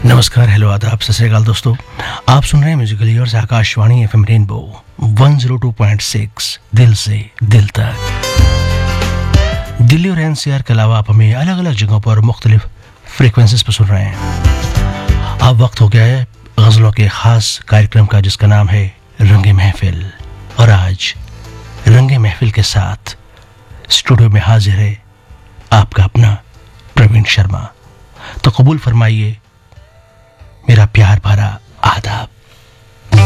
नमस्कार, हेलो, आदाब, सत श्री अकाल दोस्तों। आप सुन रहे हैं musical years Akashvani FM rainbow 102.6 दिल से दिल तक। दिल्ली और एनसीआर के अलावा आप हमें अलग अलग जगहों पर मुख्तलिफ फ्रीक्वेंसीज पर सुन रहे हैं। अब वक्त हो गया है गजलों के खास कार्यक्रम का, जिसका नाम है रंगे महफिल। और आज रंगे महफिल के साथ स्टूडियो में हाजिर है आपका अपना प्रवीण शर्मा। तो कबूल फरमाइए मेरा प्यार भरा आदाब।